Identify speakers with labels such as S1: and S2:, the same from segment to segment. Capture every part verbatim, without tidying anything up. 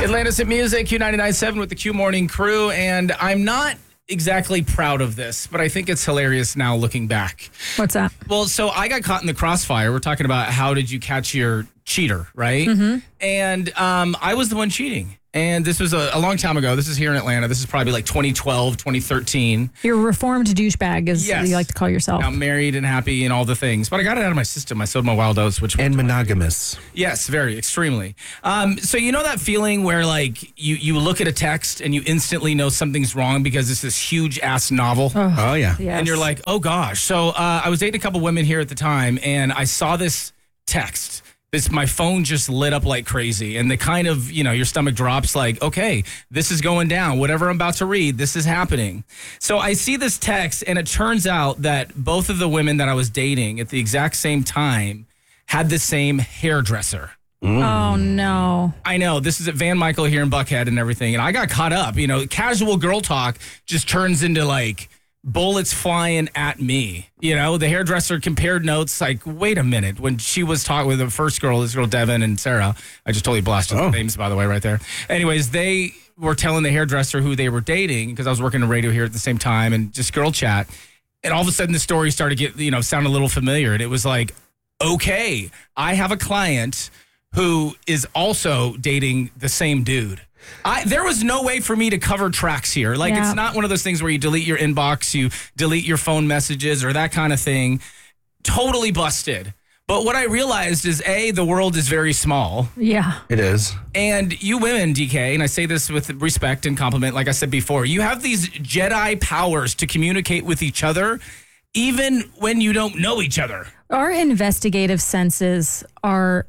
S1: Atlantis at Music, Q ninety-nine point seven with the Q Morning Crew, and I'm not exactly proud of this, but I think it's hilarious now looking back.
S2: What's that?
S1: Well, so I got caught in the crossfire. We're talking about how did you catch your cheater, right?
S2: Mm-hmm.
S1: And um, I was the one cheating. And this was a, a long time ago. This is here in Atlanta. This is probably like twenty twelve, twenty thirteen.
S2: You're a reformed douchebag, as
S1: Yes.
S2: you like to call yourself.
S1: I'm married and happy and all the things. But I got it out of my system. I sowed my wild oats, which
S3: And monogamous.
S1: Yes, very, extremely. Um, so you know that feeling where like you, you look at a text and you instantly know something's wrong because it's this huge ass novel.
S2: Oh,
S3: Oh, yeah.
S2: yes.
S1: And you're like, oh gosh. So uh, I was dating a couple women here at the time and I saw this text. This, my phone just lit up like crazy. And the kind of, you know, your stomach drops like, okay, this is going down. Whatever I'm about to read, this is happening. So I see this text and it turns out that both of the women that I was dating at the exact same time had the same hairdresser.
S2: Oh, no.
S1: I know. This is at Van Michael here in Buckhead and everything. And I got caught up. You know, casual girl talk just turns into like bullets flying at me. You know, the hairdresser compared notes like, wait a minute. When she was talking with the first girl, this girl, Devin and Sarah, I just totally blasted
S3: Oh.
S1: the names, by the way, right there. Anyways, they were telling the hairdresser who they were dating because I was working in radio here at the same time and just girl chat. And all of a sudden the story started to get, you know, sound a little familiar. And it was like, okay, I have a client who is also dating the same dude. I, there was no way for me to cover tracks here. Like,
S2: Yeah.
S1: it's not one of those things where you delete your inbox, you delete your phone messages or that kind of thing. Totally busted. But what I realized is, A, the world is very small.
S2: Yeah.
S3: It is.
S1: And you women, D K, and I say this with respect and compliment, like I said before, you have these Jedi powers to communicate with each other, even when you don't know each other.
S2: Our investigative senses are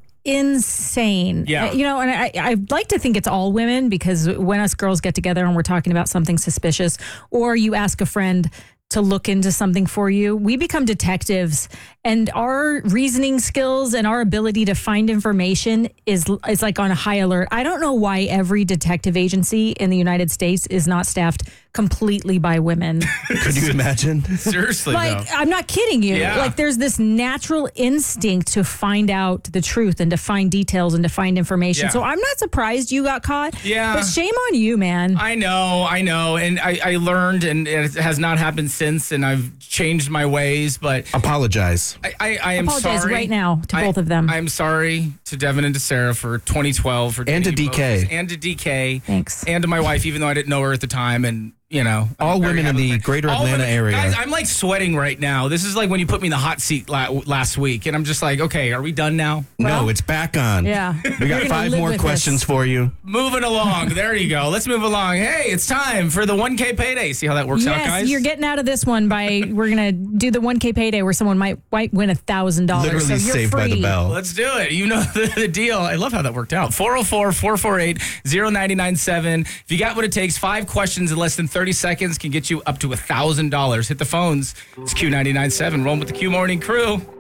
S2: insane.
S1: Yeah.
S2: Uh, You know, and I, I'd like to think it's all women because when us girls get together and we're talking about something suspicious, or you ask a friend to look into something for you, we become detectives, and our reasoning skills and our ability to find information is is like on a high alert. I don't know why every detective agency in the United States is not staffed completely by women.
S3: Could you imagine?
S1: Seriously,
S2: Like,
S1: though.
S2: I'm not kidding you.
S1: Yeah.
S2: Like, there's this natural instinct to find out the truth and to find details and to find information.
S1: Yeah.
S2: So I'm not surprised you got caught.
S1: Yeah.
S2: But shame on you, man.
S1: I know, I know. And I, I learned, and it has not happened since, and I've changed my ways, but
S3: Apologize.
S1: I, I, I am
S2: Apologize
S1: sorry.
S2: right now to
S1: I-
S2: both of them.
S1: I'm sorry to Devin and to Sarah for twenty twelve. For
S3: And to
S1: dating
S3: D K.
S1: Moses, And to D K.
S2: Thanks.
S1: And to my wife, even though I didn't know her at the time. And, you know. I'm
S3: All
S1: very
S3: women in
S1: happy
S3: the
S1: with-
S3: greater
S1: All
S3: Atlanta
S1: women-
S3: area.
S1: Guys, I'm like sweating right now. This is like when you put me in the hot seat la- last week. And I'm just like, okay, are we done now?
S3: no, it's back on.
S2: Yeah.
S3: We
S2: You're
S3: got
S2: gonna
S3: five
S2: live
S3: more
S2: with
S3: questions
S2: this.
S3: for you.
S1: Moving along. There you go. Let's move along. Hey, it's time for the one K payday. See how that works out,
S2: Yes,
S1: guys?
S2: you're getting out of this one by we're gonna do the one K payday where someone might might win a thousand dollars.
S3: Literally
S2: So you're
S3: saved by the
S2: free.
S3: bell.
S1: Let's do it. You know the, the deal. I love how that worked out. four oh four, four four eight, oh nine nine seven. If you got what it takes, five questions in less than thirty seconds can get you up to one thousand dollars. Hit the phones. It's Q ninety-nine point seven. Rolling with the Q Morning Crew.